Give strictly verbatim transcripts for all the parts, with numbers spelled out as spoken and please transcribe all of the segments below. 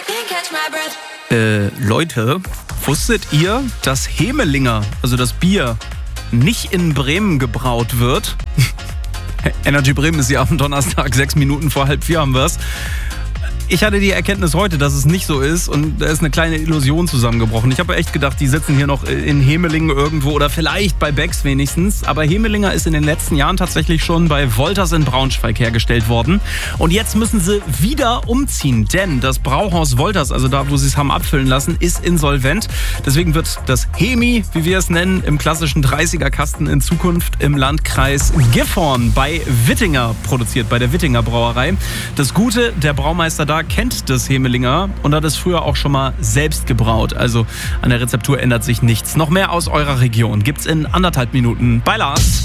Äh, Leute, wusstet ihr, dass Hemelinger, also das Bier, nicht in Bremen gebraut wird? Energy Bremen ist ja am Donnerstag, sechs Minuten vor halb vier haben wir es. Ich hatte die Erkenntnis heute, dass es nicht so ist und da ist eine kleine Illusion zusammengebrochen. Ich habe echt gedacht, die sitzen hier noch in Hemelingen irgendwo oder vielleicht bei Becks wenigstens. Aber Hemelinger ist in den letzten Jahren tatsächlich schon bei Wolters in Braunschweig hergestellt worden. Und jetzt müssen sie wieder umziehen, denn das Brauhaus Wolters, also da, wo sie es haben abfüllen lassen, ist insolvent. Deswegen wird das Hemi, wie wir es nennen, im klassischen dreißiger-Kasten in Zukunft im Landkreis Gifhorn bei Wittinger produziert, bei der Wittinger Brauerei. Das Gute, der Braumeister da kennt das Hemelinger und hat es früher auch schon mal selbst gebraut. Also an der Rezeptur ändert sich nichts. Noch mehr aus eurer Region gibt's in anderthalb Minuten bei Lars.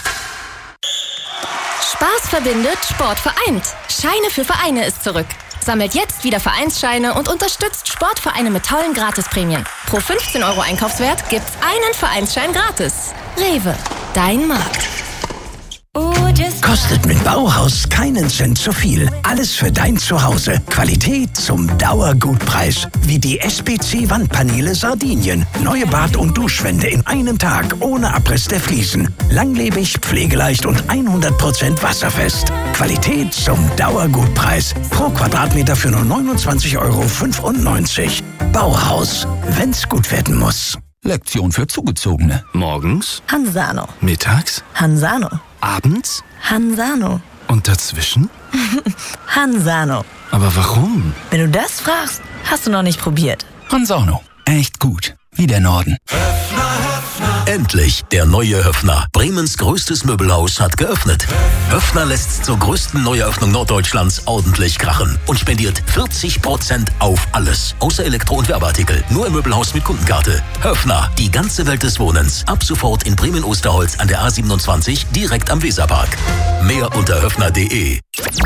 Spaß verbindet, Sport vereint. Scheine für Vereine ist zurück. Sammelt jetzt wieder Vereinsscheine und unterstützt Sportvereine mit tollen Gratisprämien. Pro fünfzehn Euro Einkaufswert gibt's einen Vereinsschein gratis. Rewe, dein Markt. Kostet mit Bauhaus keinen Cent zu viel. Alles für dein Zuhause. Qualität zum Dauergutpreis. Wie die S P C-Wandpaneele Sardinien. Neue Bad- und Duschwände in einem Tag ohne Abriss der Fliesen. Langlebig, pflegeleicht und hundert Prozent wasserfest. Qualität zum Dauergutpreis. Pro Quadratmeter für nur neunundzwanzig Euro fünfundneunzig. Bauhaus. Wenn's gut werden muss. Lektion für Zugezogene. Morgens Hansano. Mittags Hansano. Abends Hansano. Und dazwischen? Hansano. Aber warum? Wenn du das fragst, hast du noch nicht probiert. Hansano. Echt gut. Wie der Norden. Endlich der neue Höffner. Bremens größtes Möbelhaus hat geöffnet. Höffner lässt zur größten Neueröffnung Norddeutschlands ordentlich krachen und spendiert vierzig Prozent auf alles. Außer Elektro- und Werbeartikel. Nur im Möbelhaus mit Kundenkarte. Höffner, die ganze Welt des Wohnens. Ab sofort in Bremen-Osterholz an der A siebenundzwanzig, direkt am Weserpark. Mehr unter höffner punkt de.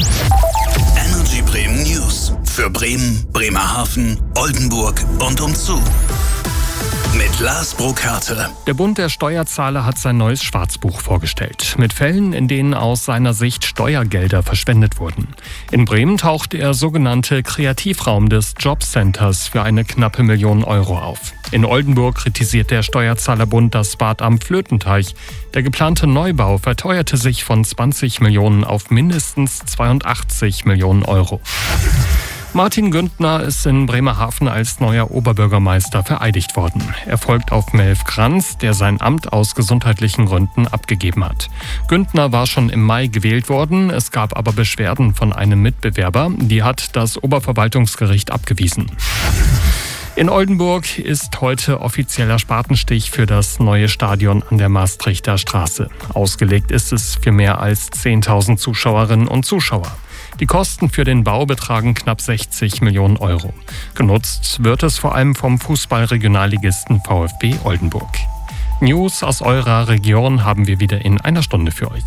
Energy Bremen News. Für Bremen, Bremerhaven, Oldenburg und umzu. Mit Lars Burkhardt. Der Bund der Steuerzahler hat sein neues Schwarzbuch vorgestellt. Mit Fällen, in denen aus seiner Sicht Steuergelder verschwendet wurden. In Bremen taucht der sogenannte Kreativraum des Jobcenters für eine knappe Million Euro auf. In Oldenburg kritisiert der Steuerzahlerbund das Bad am Flötenteich. Der geplante Neubau verteuerte sich von zwanzig Millionen auf mindestens zweiundachtzig Millionen Euro. Martin Güntner ist in Bremerhaven als neuer Oberbürgermeister vereidigt worden. Er folgt auf Melf Kranz, der sein Amt aus gesundheitlichen Gründen abgegeben hat. Güntner war schon im Mai gewählt worden, es gab aber Beschwerden von einem Mitbewerber. Die hat das Oberverwaltungsgericht abgewiesen. In Oldenburg ist heute offizieller Spatenstich für das neue Stadion an der Maastrichter Straße. Ausgelegt ist es für mehr als zehntausend Zuschauerinnen und Zuschauer. Die Kosten für den Bau betragen knapp sechzig Millionen Euro. Genutzt wird es vor allem vom Fußball-Regionalligisten VfB Oldenburg. News aus eurer Region haben wir wieder in einer Stunde für euch.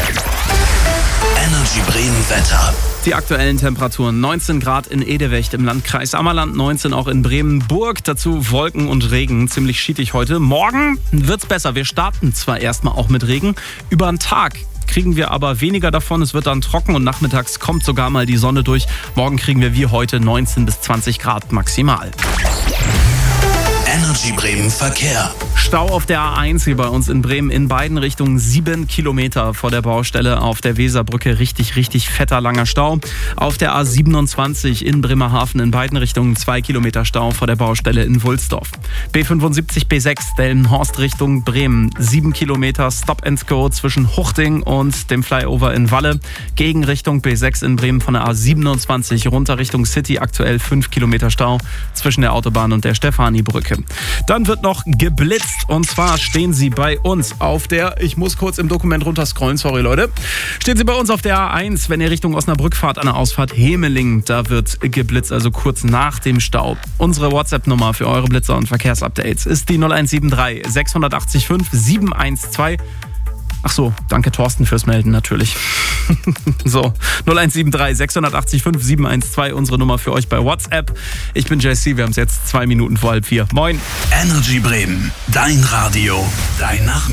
Energy Bremen Wetter. Die aktuellen Temperaturen: neunzehn Grad in Edewecht im Landkreis Ammerland, neunzehn auch in Bremenburg, dazu Wolken und Regen, ziemlich schietig heute. Morgen wird's besser, wir starten zwar erstmal auch mit Regen, über den Tag kriegen wir aber weniger davon, es wird dann trocken und nachmittags kommt sogar mal die Sonne durch. Morgen kriegen wir wie heute neunzehn bis zwanzig Grad maximal. Energy Bremen Verkehr. Stau auf der A eins hier bei uns in Bremen in beiden Richtungen, sieben Kilometer vor der Baustelle auf der Weserbrücke. Richtig, richtig fetter, langer Stau. Auf der A siebenundzwanzig in Bremerhaven in beiden Richtungen zwei Kilometer Stau vor der Baustelle in Wulsdorf. B fünfundsiebzig B sechs Delmenhorst Richtung Bremen, sieben Kilometer Stop and Go zwischen Huchting und dem Flyover in Walle. Gegenrichtung B sechs in Bremen von der A siebenundzwanzig runter Richtung City, aktuell fünf Kilometer Stau zwischen der Autobahn und der Stefani-Brücke. Dann wird noch geblitzt. Und zwar stehen sie bei uns auf der, ich muss kurz im Dokument runterscrollen, sorry Leute. Stehen sie bei uns auf der A eins, wenn ihr Richtung Osnabrück fahrt, an der Ausfahrt Hemelingen. Da wird geblitzt, also kurz nach dem Stau. Unsere WhatsApp-Nummer für eure Blitzer und Verkehrsupdates ist die null eins sieben drei sechs acht fünf sieben eins zwei. Ach so, danke Thorsten fürs Melden natürlich. So, null eins sieben drei sechs acht fünf sieben eins zwei, unsere Nummer für euch bei WhatsApp. Ich bin J C, wir haben es jetzt zwei Minuten vor halb vier. Moin. Energy Bremen, dein Radio, dein Nachmittag.